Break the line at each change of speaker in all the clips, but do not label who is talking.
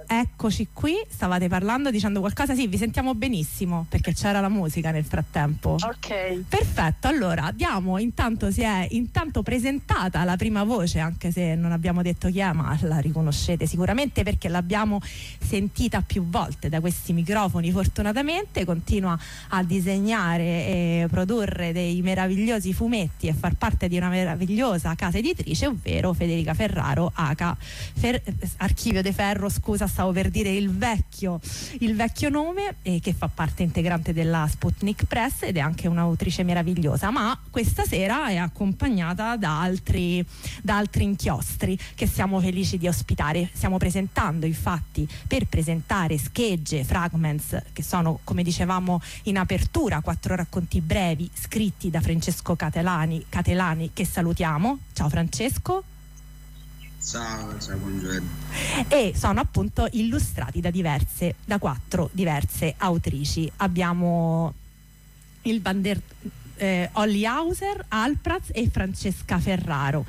eccoci qui. Stavate parlando, dicendo qualcosa? Sì, vi sentiamo benissimo perché c'era la musica nel frattempo.
Ok.
Perfetto, allora intanto si è presentata la prima voce, anche se non abbiamo detto chi è, ma la riconoscete sicuramente perché l'abbiamo sentita più volte da questi microfoni. Fortunatamente continua a disegnare e produrre dei meravigliosi fumetti e far parte di una meravigliosa casa editrice, ovvero Federica Ferraro, aka Archivio de Ferro, scusa, stavo per dire il vecchio nome, che fa parte integrante della Sputnik Press ed è anche un'autrice meravigliosa, ma questa sera è accompagnata da altri inchiostri che siamo felici di ospitare. Stiamo presentando, infatti, per presentare Schegge, Fragments, che sono, come dicevamo in apertura, 4 racconti brevi scritti da Francesco Catelani, che salutiamo. Ciao Francesco.
Ciao, buongiorno.
E sono appunto illustrati da 4 diverse autrici. Abbiamo il Olli Hauser, Alpraz e Francesca Ferraro,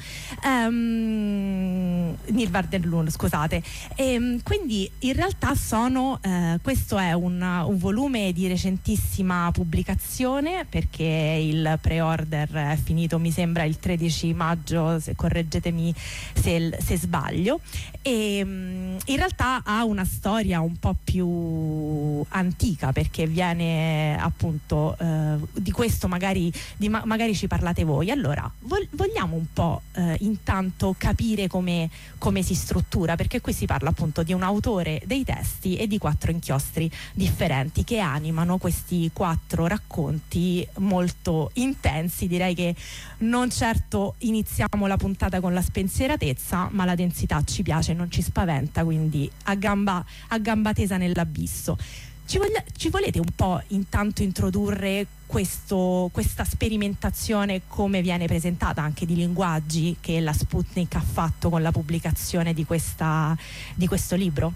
Nirvardenlund, scusate. Quindi in realtà questo è un volume di recentissima pubblicazione, perché il pre-order è finito, mi sembra, il 13 maggio, correggetemi se sbaglio, e in realtà ha una storia un po' più antica, perché viene appunto di questo magari ci parlate voi. Allora vogliamo un po' intanto capire come si struttura, perché qui si parla appunto di un autore dei testi e di 4 inchiostri differenti che animano questi 4 racconti molto intensi. Direi che non certo iniziamo la puntata con la spensieratezza, ma la densità ci piace, non ci spaventa, quindi a gamba tesa nell'abisso. Ci volete un po' intanto introdurre questa sperimentazione, come viene presentata, anche di linguaggi, che la Sputnik ha fatto con la pubblicazione di questo libro?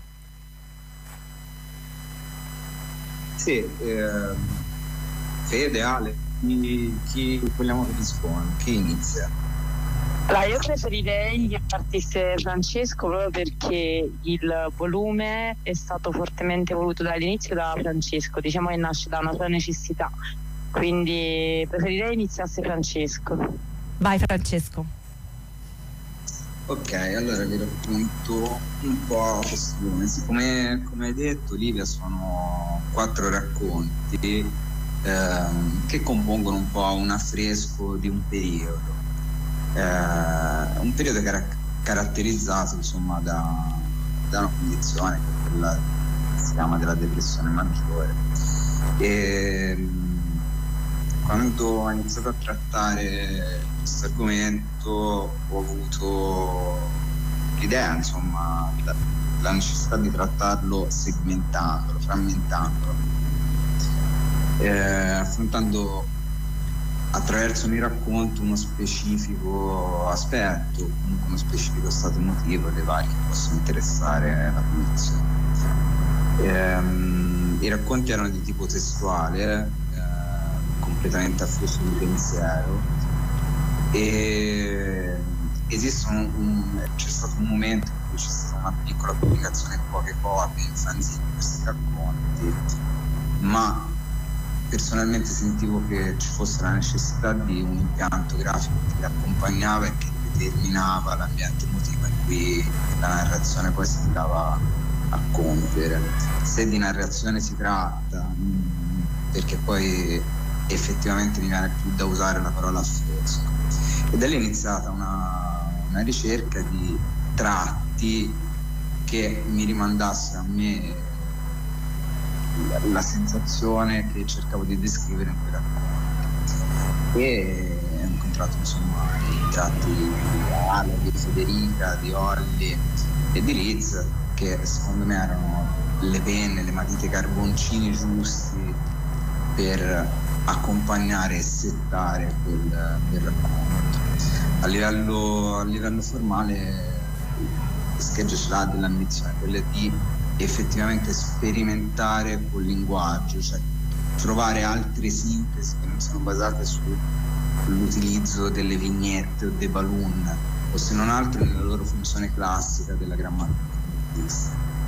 Sì, Fede, Ale, chi vogliamo che risponda? Chi inizia?
Allora, io preferirei che partisse Francesco, proprio perché il volume è stato fortemente voluto dall'inizio da Francesco, diciamo che nasce da una sua necessità, quindi preferirei iniziasse Francesco.
Vai Francesco.
Ok, allora vi racconto un po' questo volume. Sì, come hai detto, Livia, sono 4 racconti che compongono un po' un affresco di un periodo. Un periodo caratterizzato, insomma, da una condizione che è quella che si chiama della depressione maggiore. E quando ho iniziato a trattare questo argomento ho avuto l'idea, insomma, la necessità di trattarlo segmentandolo, frammentandolo, affrontando attraverso mi racconto uno specifico aspetto, comunque uno specifico stato emotivo dei vari che possono interessare la condizione. I racconti erano di tipo testuale, completamente a flusso di pensiero, e c'è stato un momento in cui c'è stata una piccola pubblicazione di poche copie in fanzine di questi racconti, ma personalmente sentivo che ci fosse la necessità di un impianto grafico che li accompagnava e che determinava l'ambiente emotivo in cui la narrazione poi si andava a compiere. Se di narrazione si tratta, perché poi effettivamente mi viene più da usare la parola affresco. E da lì è iniziata una ricerca di tratti che mi rimandassero a me la sensazione che cercavo di descrivere in quei racconti, e ho incontrato, insomma, i tratti di Ale, di Federica, di Olli e di Liz, che secondo me erano le penne, le matite, i carboncini giusti per accompagnare e settare quel racconto. A livello formale, Schegge ce l'ha dell'ambizione, quella di effettivamente sperimentare col linguaggio, cioè trovare altre sintesi che non sono basate sull'utilizzo delle vignette o dei balloon, o se non altro nella loro funzione classica della grammatica.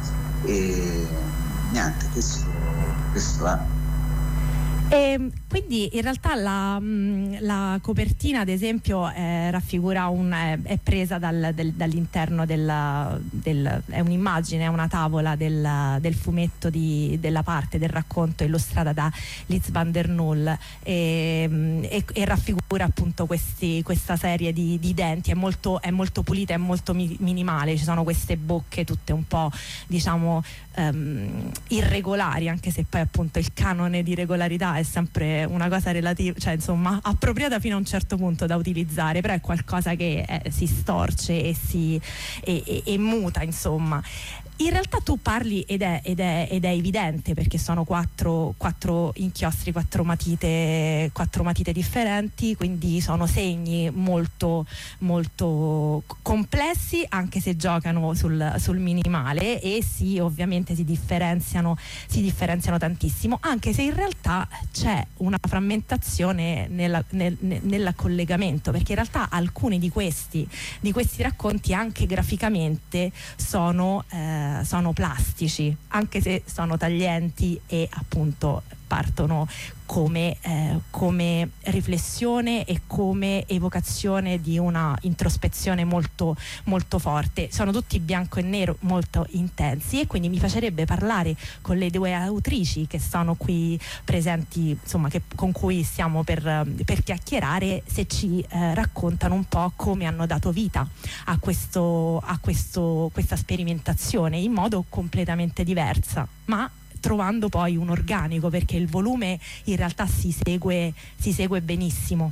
e niente, questo è.
E quindi in realtà la copertina, ad esempio, raffigura è presa dall'interno è un'immagine, è una tavola del fumetto della parte del racconto illustrata da Liz van der Nul, e raffigura appunto questa serie di denti. È molto pulita, è molto minimale, ci sono queste bocche tutte un po', diciamo, irregolari, anche se poi appunto il canone di regolarità è sempre una cosa relativa, cioè insomma appropriata fino a un certo punto da utilizzare, però è qualcosa che si storce e muta, insomma. In realtà tu parli ed è evidente, perché sono quattro inchiostri, quattro matite differenti, quindi sono segni molto molto complessi, anche se giocano sul minimale, e ovviamente si differenziano tantissimo, anche se in realtà c'è una frammentazione nell'collegamento, perché in realtà alcuni di questi racconti anche graficamente sono plastici, anche se sono taglienti e appunto partono come riflessione e come evocazione di una introspezione molto molto forte. Sono tutti bianco e nero, molto intensi, e quindi mi piacerebbe parlare con le due autrici che sono qui presenti, insomma, con cui stiamo per chiacchierare, se ci raccontano un po' come hanno dato vita a questa sperimentazione in modo completamente diversa, ma trovando poi un organico, perché il volume in realtà si segue benissimo.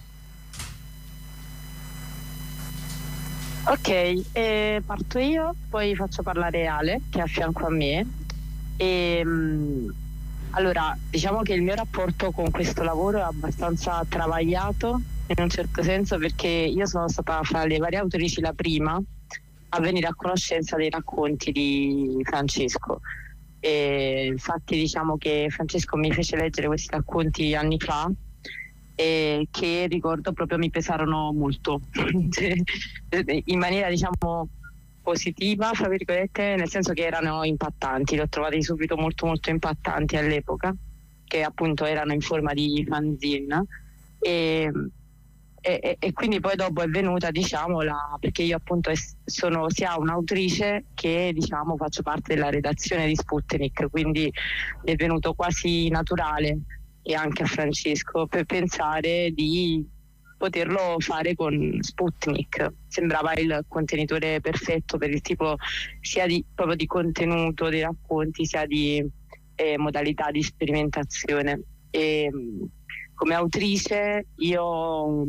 Ok, parto io, poi faccio parlare Ale, che è a fianco a me. Allora, diciamo che il mio rapporto con questo lavoro è abbastanza travagliato, in un certo senso, perché io sono stata fra le varie autrici la prima a venire a conoscenza dei racconti di Francesco. E infatti diciamo che Francesco mi fece leggere questi racconti anni fa, e che ricordo proprio mi pesarono molto in maniera, diciamo, positiva, fra virgolette, nel senso che erano impattanti. Li ho trovati subito molto molto impattanti all'epoca, che appunto erano in forma di fanzine, e quindi poi dopo è venuta, diciamo, perché io appunto sono sia un'autrice che, diciamo, faccio parte della redazione di Sputnik, quindi è venuto quasi naturale, e anche a Francesco, per pensare di poterlo fare con Sputnik. Sembrava il contenitore perfetto per il tipo sia proprio di contenuto dei racconti, sia di modalità di sperimentazione. E come autrice io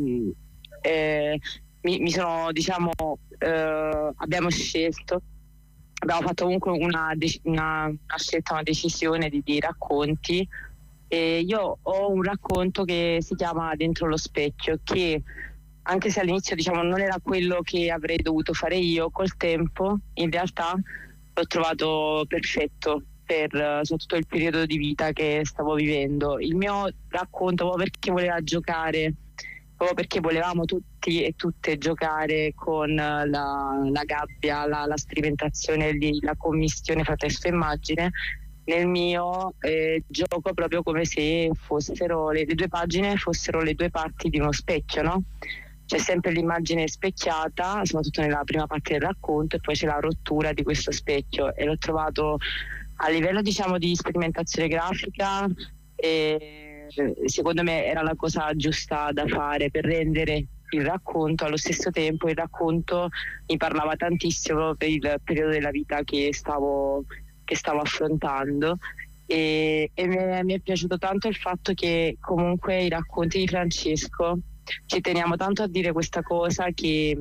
mi sono, diciamo, abbiamo fatto comunque una scelta, una decisione di racconti. E io ho un racconto che si chiama Dentro lo specchio, che anche se all'inizio, diciamo, non era quello che avrei dovuto fare io, col tempo in realtà l'ho trovato perfetto per soprattutto il periodo di vita che stavo vivendo. Il mio racconto, proprio perché voleva giocare, proprio perché volevamo tutti e tutte giocare con la gabbia, la sperimentazione, la commistione fra testo e immagine, nel mio gioco proprio come se fossero le due pagine fossero le due parti di uno specchio, no? C'è sempre l'immagine specchiata, soprattutto nella prima parte del racconto, e poi c'è la rottura di questo specchio, e l'ho trovato a livello, diciamo, di sperimentazione grafica, e secondo me era la cosa giusta da fare per rendere il racconto. Allo stesso tempo il racconto mi parlava tantissimo per il periodo della vita che stavo affrontando, e mi è piaciuto tanto il fatto che comunque i racconti di Francesco, ci teniamo tanto a dire questa cosa, che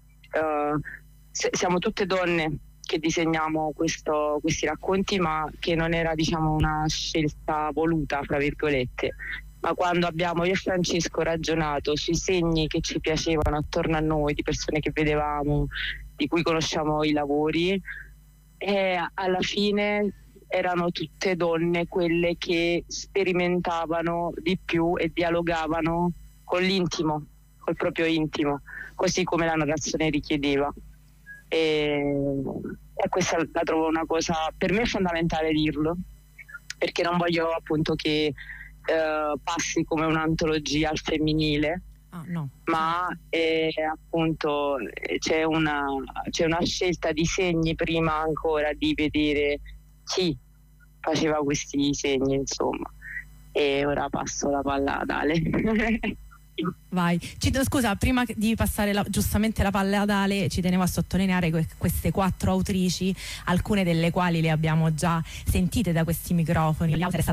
siamo tutte donne che disegniamo questi racconti, ma che non era, diciamo, una scelta voluta, fra virgolette, ma quando abbiamo io e Francesco ragionato sui segni che ci piacevano attorno a noi, di persone che vedevamo, di cui conosciamo i lavori, e alla fine erano tutte donne quelle che sperimentavano di più e dialogavano con l'intimo, col proprio intimo, così come la narrazione richiedeva. E questa la trovo una cosa, per me è fondamentale dirlo, perché non voglio appunto che passi come un'antologia al femminile.
No.
Ma appunto c'è una scelta di segni prima ancora di vedere chi faceva questi segni, insomma. E ora passo la palla ad Ale.
Vai. Scusa, prima di passare giustamente la palla ad Ale, ci tenevo a sottolineare queste 4 autrici, alcune delle quali le abbiamo già sentite da questi microfoni, le altre